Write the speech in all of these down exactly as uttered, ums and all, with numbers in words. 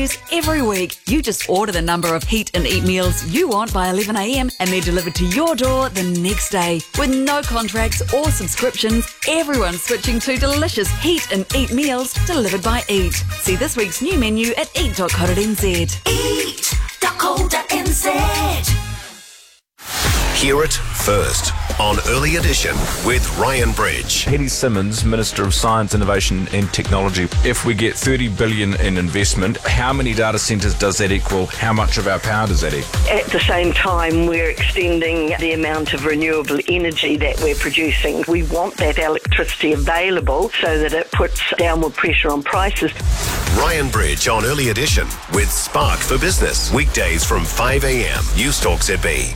menus every week. You just order the number of Heat and Eat meals you want by eleven a.m. and they're delivered to your door the next day. With no contracts or subscriptions, everyone's switching to delicious Heat and Eat meals delivered by Eat. See this week's new menu at eat dot co dot n z. eat dot co dot n z. Hear it first on Early Edition with Ryan Bridge. Penny Simmons, Minister of Science, Innovation and Technology. If we get thirty billion dollars in investment, how many data centres does that equal? How much of our power does that equal? At the same time, we're extending the amount of renewable energy that we're producing. We want that electricity available so that it puts downward pressure on prices. Ryan Bridge on Early Edition with Spark for Business. Weekdays from five a.m. News Talk Z B.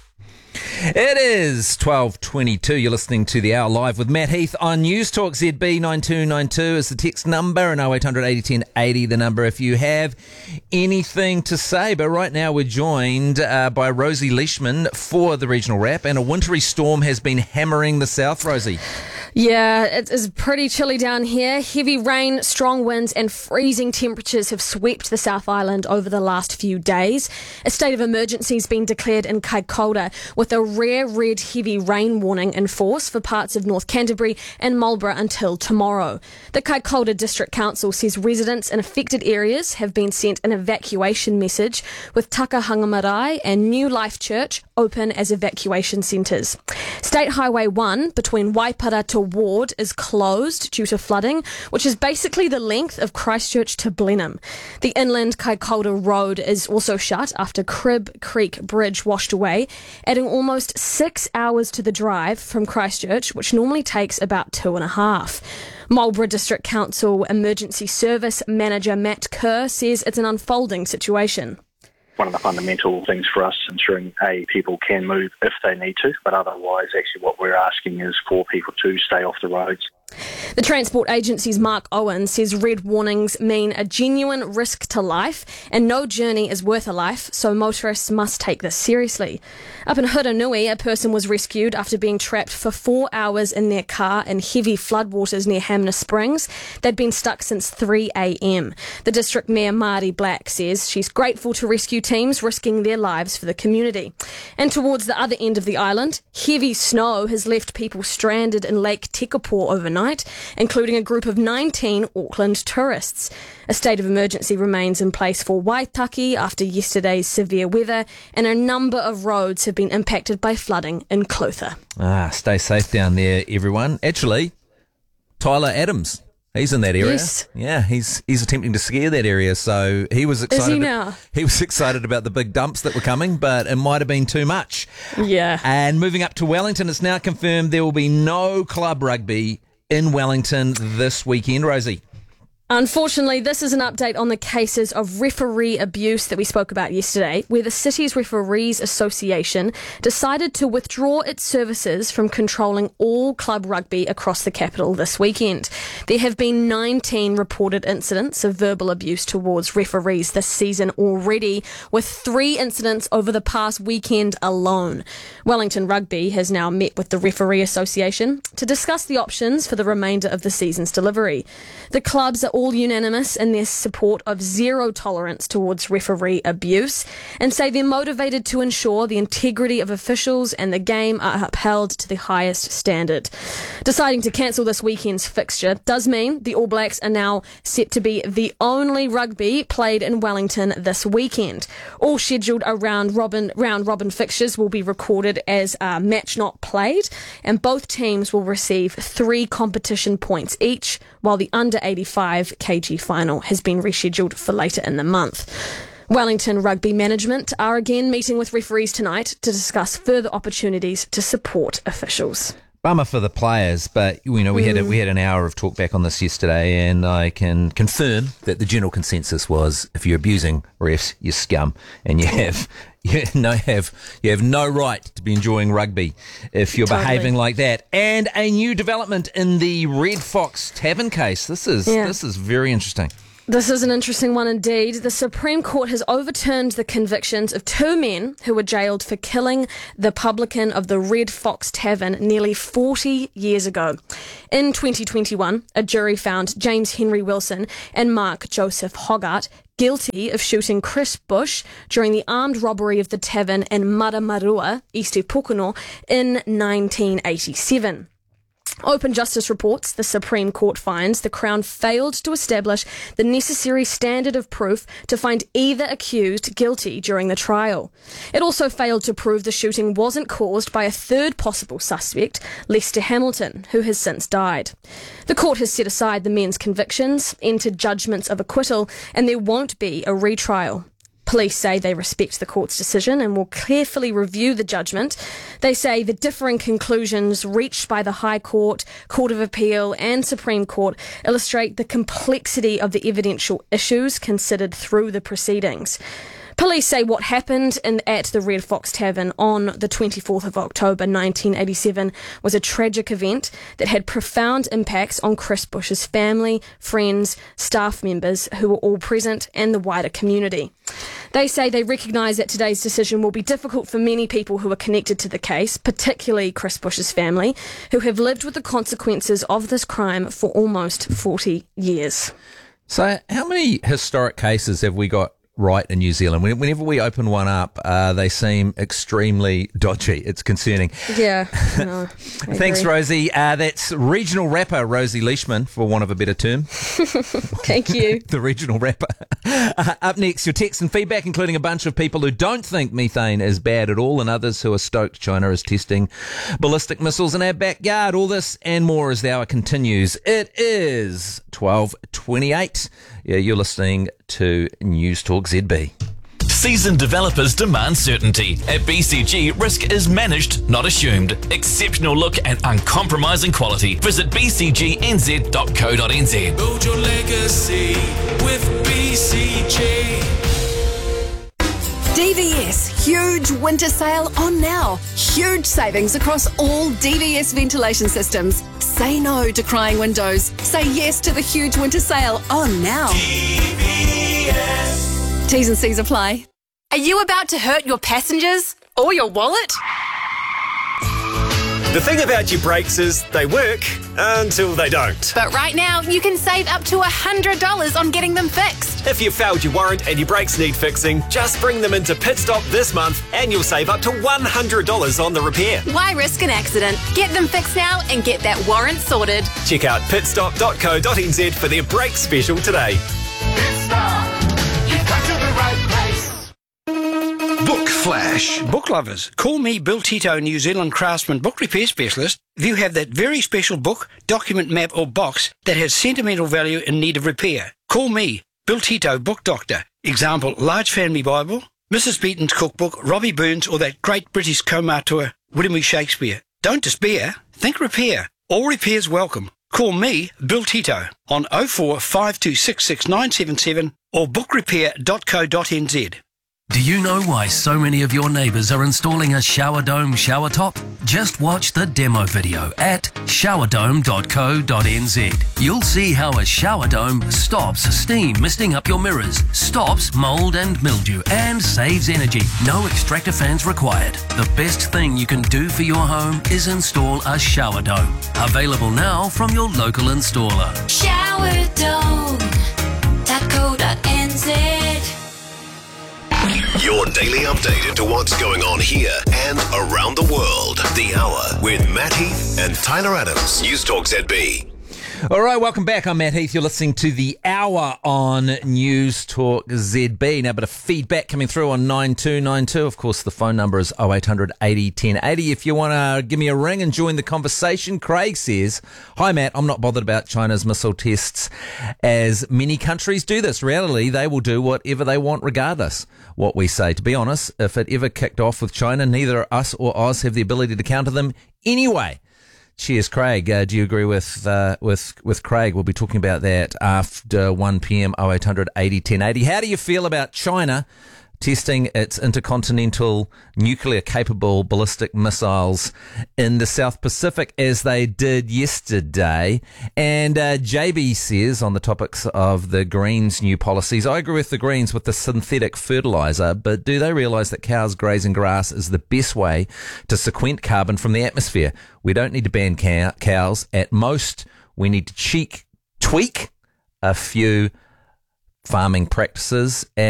It is twelve twenty-two. You're listening to The Hour Live with Matt Heath on News Talk Z B. Nine two nine two is the text number and oh eight hundred eighty ten eighty the number if you have anything to say. But right now we're joined uh, by Rosie Leishman for the Regional Wrap, and a wintry storm has been hammering the south, Rosie. Yeah, it is pretty chilly down here. Heavy rain, strong winds and freezing temperatures have swept the South Island over the last few days. A state of emergency has been declared in Kaikoura, with a rare red heavy rain warning in force for parts of North Canterbury and Marlborough until tomorrow. The Kaikoura District Council says residents in affected areas have been sent an evacuation message, with Takahanga and New Life Church open as evacuation centres. State Highway one between Waipara to Ward is closed due to flooding, which is basically the length of Christchurch to Blenheim. The inland Kaikoura Road is also shut after Crib Creek Bridge washed away, adding almost six hours to the drive from Christchurch, which normally takes about two and a half. Marlborough District Council Emergency Service Manager Matt Kerr says it's an unfolding situation. One of the fundamental things for us, ensuring, A, people can move if they need to, but otherwise, actually what we're asking is for people to stay off the roads. The Transport Agency's Mark Owen says red warnings mean a genuine risk to life, and no journey is worth a life, so motorists must take this seriously. Up in Huranui, a person was rescued after being trapped for four hours in their car in heavy floodwaters near Hamner Springs. They'd been stuck since three a.m. The District Mayor Māori Black says she's grateful to rescue teams risking their lives for the community. And towards the other end of the island, heavy snow has left people stranded in Lake Tekapo overnight, including a group of nineteen Auckland tourists. A state of emergency remains in place for Waitaki after yesterday's severe weather, and a number of roads have been impacted by flooding in Clutha. Ah, stay safe down there, everyone. Actually, Tyler Adams, he's in that area. Yes. Yeah, he's he's attempting to scare that area, so he was excited. Is he now? He was excited about the big dumps that were coming, but it might have been too much. Yeah. And moving up to Wellington, it's now confirmed there will be no club rugby in Wellington this weekend, Rosie. Unfortunately, this is an update on the cases of referee abuse that we spoke about yesterday, where the city's Referees Association decided to withdraw its services from controlling all club rugby across the capital this weekend. There have been nineteen reported incidents of verbal abuse towards referees this season already, with three incidents over the past weekend alone. Wellington Rugby has now met with the Referee Association to discuss the options for the remainder of the season's delivery. The clubs are all unanimous in their support of zero tolerance towards referee abuse, and say they're motivated to ensure the integrity of officials and the game are upheld to the highest standard. Deciding to cancel this weekend's fixture does mean the All Blacks are now set to be the only rugby played in Wellington this weekend. All scheduled around robin, round robin fixtures will be recorded as a match not played, and both teams will receive three competition points each, while the under eighty-five kg final has been rescheduled for later in the month. Wellington Rugby management are again meeting with referees tonight to discuss further opportunities to support officials. Bummer for the players, but you know we had a, we had an hour of talk back on this yesterday, and I can confirm that the general consensus was if you're abusing refs, you're scum, and you have you no have you have no right to be enjoying rugby if you're totally behaving like that. And a new development in the Red Fox Tavern case. This is yeah. this is very interesting. This is an interesting one indeed. The Supreme Court has overturned the convictions of two men who were jailed for killing the publican of the Red Fox Tavern nearly forty years ago. In twenty twenty-one, a jury found James Henry Wilson and Mark Joseph Hoggart guilty of shooting Chris Bush during the armed robbery of the tavern in Maramarua, east of Pukono, in nineteen eighty-seven. Open Justice reports the Supreme Court finds the Crown failed to establish the necessary standard of proof to find either accused guilty during the trial. It also failed to prove the shooting wasn't caused by a third possible suspect, Lester Hamilton, who has since died. The court has set aside the men's convictions, entered judgments of acquittal, and there won't be a retrial. Police say they respect the court's decision and will carefully review the judgment. They say the differing conclusions reached by the High Court, Court of Appeal and Supreme Court illustrate the complexity of the evidential issues considered through the proceedings. Police say what happened in, at the Red Fox Tavern on the twenty-fourth of October nineteen eighty-seven was a tragic event that had profound impacts on Chris Bush's family, friends, staff members who were all present and the wider community. They say they recognise that today's decision will be difficult for many people who are connected to the case, particularly Chris Bush's family, who have lived with the consequences of this crime for almost forty years. So how many historic cases have we got right in New Zealand? Whenever we open one up, uh, they seem extremely dodgy. It's concerning. Yeah. No, Thanks, Rosie. Uh, that's regional rapper Rosie Leishman, for want of a better term. Thank you. The regional rapper. Uh, up next, your texts and feedback, including a bunch of people who don't think methane is bad at all and others who are stoked China is testing ballistic missiles in our backyard. All this and more as the hour continues. It is twelve twenty-eight. Yeah, you're listening to News Talk Z B. Seasoned developers demand certainty. At B C G, risk is managed, not assumed. Exceptional look and uncompromising quality. Visit b c g n z dot co dot n z. Build your legacy with B C G. D V S, huge winter sale on now. Huge savings across all D V S ventilation systems. Say no to crying windows. Say yes to the huge winter sale on now. D V S. T's and C's apply. Are you about to hurt your passengers or your wallet? The thing about your brakes is they work until they don't. But right now, you can save up to one hundred dollars on getting them fixed. If you've failed your warrant and your brakes need fixing, just bring them into Pit Stop this month and you'll save up to one hundred dollars on the repair. Why risk an accident? Get them fixed now and get that warrant sorted. Check out pit stop dot co dot n z for their brake special today. Pit Stop. You've come to the right place. Book Flash. Book lovers, call me Bill Tito, New Zealand craftsman book repair specialist. If you have that very special book, document, map or box that has sentimental value in need of repair, call me, Bill Tito, book doctor. Example, Large Family Bible, Missus Beaton's cookbook, Robbie Burns or that great British co-auteur, William E. Shakespeare. Don't despair, think repair. All repairs welcome. Call me, Bill Tito, on oh four five two six six nine seven seven or book repair dot co dot n z. Do you know why so many of your neighbours are installing a shower dome shower top? Just watch the demo video at shower dome dot co dot n z. You'll see how a shower dome stops steam misting up your mirrors, stops mould and mildew, and saves energy. No extractor fans required. The best thing you can do for your home is install a shower dome. Available now from your local installer. shower dome dot co dot n z. Your daily update into what's going on here and around the world. The Hour with Matt Heath and Tyler Adams. News Talk Z B. All right, welcome back. I'm Matt Heath. You're listening to The Hour on News Talk Z B. Now, a bit of feedback coming through on nine two nine two. Of course, the phone number is oh eight hundred eighty ten eighty. If you want to give me a ring and join the conversation, Craig says, hi, Matt. I'm not bothered about China's missile tests as many countries do this. Reality, they will do whatever they want regardless what we say. To be honest, if it ever kicked off with China, neither us or Oz have the ability to counter them anyway. Cheers, Craig. Uh, do you agree with uh, with with Craig? We'll be talking about that after one p.m. oh eight hundred eighty ten eighty. How do you feel about China testing its intercontinental nuclear-capable ballistic missiles in the South Pacific, as they did yesterday. And uh, J B says, on the topics of the Greens' new policies, I agree with the Greens with the synthetic fertiliser, but do they realise that cows grazing grass is the best way to sequester carbon from the atmosphere? We don't need to ban cow- cows. At most, we need to cheek, tweak a few farming practices.